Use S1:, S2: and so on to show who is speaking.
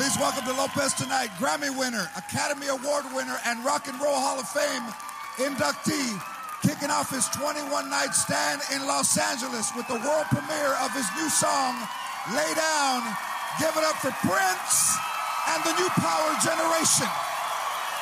S1: Please welcome to Lopez tonight, Grammy winner, Academy Award winner, and Rock and Roll Hall of Fame inductee, kicking off his 21-night stand in Los Angeles with the world premiere of his new song, Lay Down. Give it up for Prince and the New Power Generation.